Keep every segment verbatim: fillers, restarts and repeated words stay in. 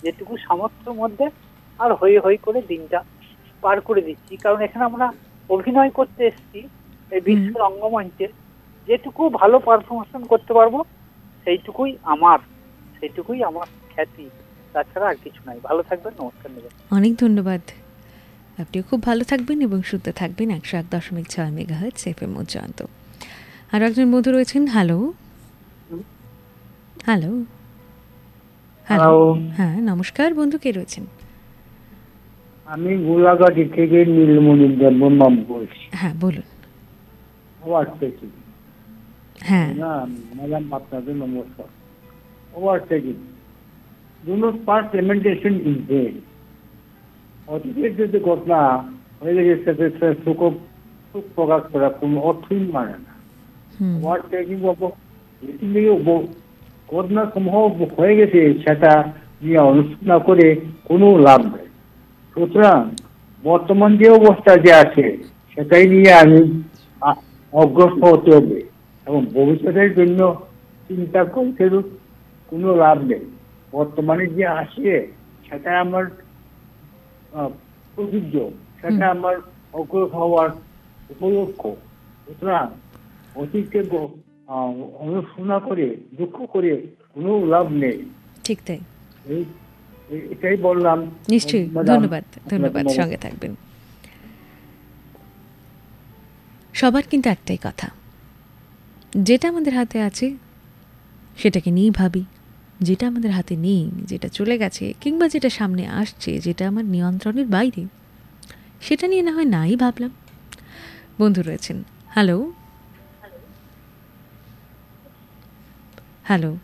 যেটুকু সামর্থ্যের মধ্যে আর হই হই করে দিনটা পার করে দিচ্ছি। কারণ এখানে আমরা অভিনয় করতে এসেছি এই বিশ্ব রঙ্গমঞ্চে, যেটুকু ভালো পারফরমেন্স করতে পারবো সেইটুকুই আমার সেইটুকুই আমার খ্যাতি, তাছাড়া আর কিছু নাই। ভালো থাকবেন, নমস্কার নেবেন। অনেক ধন্যবাদ। আপনিও খুব ভালো থাকবেন এবং শুনতে থাকবেন একশো এক দশমিক ছয় মেগাহার্টজ এফএম উচ্চান্ত। আর একজন বন্ধু রয়েছেন। হ্যালো হ্যালো হ্যালো হ্যাঁ নমস্কার বন্ধু, কে রয়েছেন? আমি গোলাঘাটি থেকে নীলমণি দেববর্মা বলছি। হ্যাঁ বলুন। Over taking. হ্যাঁ না ম্যাডাম, আপনাদের নমস্কার। Over taking do not pass limitation is there. অতীতের যে ঘটনা হয়ে গেছে সেটা সুখ সুখ প্রকাশ করা কোনো অর্থই মানে না। ওভার টেকিং ঘটনা সমূহ হয়ে গেছে, সেটা নিয়ে আলোচনা করে কোনো লাভ নেই। সুতরাং বর্তমান যে অবস্থা যে আছে সেটাই নিয়ে আমি অগ্রসর হতে হবে এবং ভবিষ্যতের জন্য চিন্তা করতে কোনো লাভ নেই। বর্তমানে যে আসে সেটা আমার প্রযোজ্য, সেটা আমার অগ্রসর হওয়ার উপলক্ষ। সুতরাং অতীতকে অনুশোচনা করে দুঃখ করে কোনো লাভ নেই। ঠিক তাই, এটাই বললাম। নিশ্চয়ই, ধন্যবাদ ধন্যবাদ সঙ্গে থাকবেন। সবার কিন্তু একটাই কথা, যেটা আমাদের হাতে আছে সেটাকে নিয়েই ভাবি, যেটা আমাদের হাতে নেই, যেটা চলে গেছে কিংবা যেটা সামনে আসছে, যেটা আমার নিয়ন্ত্রণের বাইরে, সেটা নিয়ে না হয় নাই ভাবলাম। বন্ধু রয়েছেন। হ্যালো হ্যালো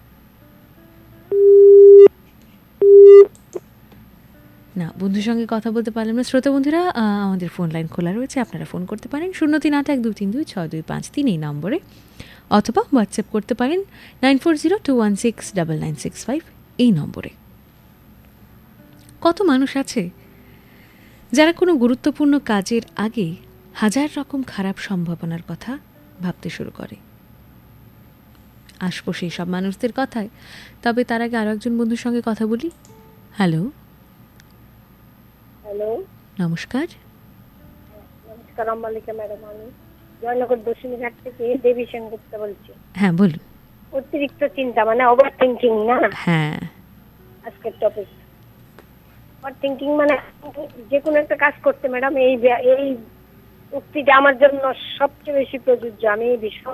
না, বন্ধুর সঙ্গে কথা বলতে পারলাম না। শ্রোতা বন্ধুরা, আমাদের ফোন লাইন খোলা রয়েছে, আপনারা ফোন করতে পারেন শূন্য তিন আট এক দুই তিন দুই ছয় দুই পাঁচ তিন এই নম্বরে, অথবা হোয়াটসঅ্যাপ করতে পারেন nine four zero two one six double nine six five এই নম্বরে। কত মানুষ আছে যারা কোনো গুরুত্বপূর্ণ কাজের আগে হাজার রকম খারাপ সম্ভাবনার কথা ভাবতে শুরু করে। আসবো সেই সব মানুষদের কথায়, তবে তার আগে আরো একজন বন্ধুর সঙ্গে কথা বলি। হ্যালো হ্যালো নমস্কার। নমস্কার অম্বালিকা ম্যাডাম, আমি জয়নগর দক্ষিণঘাট থেকে দেবী সেনগুপ্ত বলছি। হ্যাঁ বলুন। অতিরিক্ত চিন্তা মানে ওভার থিঙ্কিং না? হ্যাঁ, আজকের টপিক ওভার থিঙ্কিং মানে যে কোনো একটা কাজ করতে ম্যাডাম এই এই উক্তিটা আমার জন্য সবচেয়ে বেশি প্রযোজ্য। আমি এই বিষয়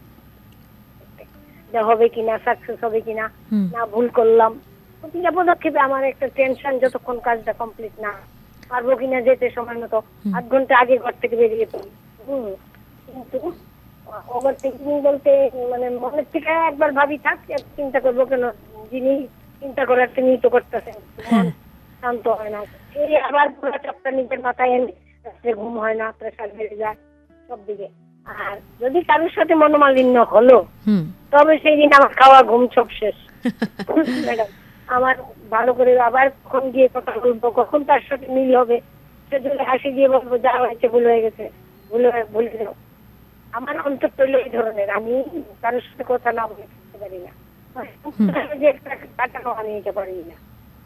হবে কিনা, সাকসেস হবে কিনা, না ভুল করলাম, প্রতিটা পদক্ষেপে আমার একটা টেনশন, যতক্ষণ কাজটা কমপ্লিট না পারবো কিনা যেতে সময় মতো আধ ঘন্টা আগে ঘর থেকে বেরিয়ে পড়ি। হম কিন্তু ওভার থিঙ্কিং বলতে মানে মনের থেকে একবার ভাবি থাক, চিন্তা করবো কেন, যিনি চিন্তা করার তিনি তো করতেছেন, শান্ত হয় না, এই আবার পুরো চাপটা নিজের মাথায় এনে ঘুম হয় না, প্রেশার বেড়ে যায় সব দিকে। আর যদি কারোর সাথে মনোমালিন্য হলো তবে সেই দিন আমার খাওয়া ঘুম সব শেষ ম্যাডাম। আমার ভালো করে আবার কখন গিয়ে কথা বলবো, কখন তার সাথে মিল হবে, সেজন্য হাসি দিয়ে বলবো যা হয়েছে ভুল হয়ে গেছে, ভুলে ভুলে যাও। আমার অন্তর তৈল এই ধরনের, আমি কারোর সাথে কথা না বলে থাকতে পারি না, যে একটা কাটানো আমি এটা পারি না।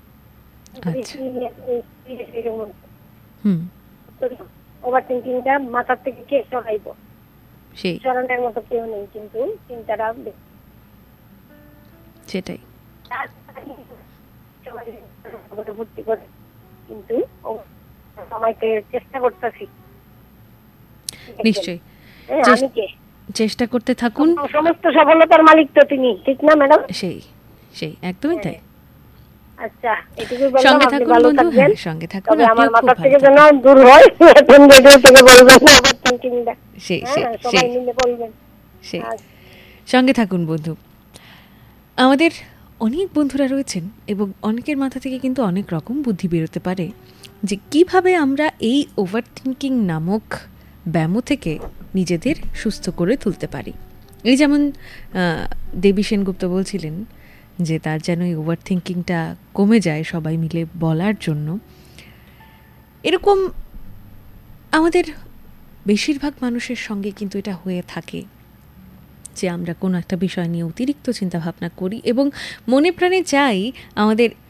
ওভার থিঙ্কিংটা মাথার থেকে কে সরাইবো, সরানোর মতো কেউ নেই, কিন্তু চিন্তাটা সেটাই। কিন্তু সময়কে চেষ্টা করতেছি। নিশ্চয়ই চেষ্টা করতে থাকুন, সমস্ত সফলতার মালিক তো তিনি, ঠিক না ম্যাডাম? সেই সেই একদমই তাই। আচ্ছা, এটুকুই বললাম, আপনি ভালো থাকবেন, সঙ্গে থাকুন, তবে আমার মাথা থেকে যেন দূর হয়, এখন রেডিও থেকে বলবেন না ওভার থিঙ্কিংটা, সেই সেই সবাই মিলে বলবেন, সেই সঙ্গে থাকুন বন্ধু। আমাদের অনেক বন্ধুরা রয়েছেন এবং অনেকের মাথা থেকে কিন্তু অনেক রকম বুদ্ধি বেরোতে পারে যে কিভাবে আমরা এই ওভার থিঙ্কিং নামক ব্যায়াম থেকে নিজেদের সুস্থ করে তুলতে পারি। এই যেমন দেবী সেনগুপ্ত বলছিলেন যে তার যেন এই ওভার থিঙ্কিংটা কমে যায় সবাই মিলে বলার জন্য। এরকম আমাদের বেশিরভাগ মানুষের সঙ্গে কিন্তু এটা হয়ে থাকে যে আমরা কোনো একটা বিষয় নিয়ে অতিরিক্ত চিন্তাভাবনা করি এবং মনে প্রাণে চাই আমাদের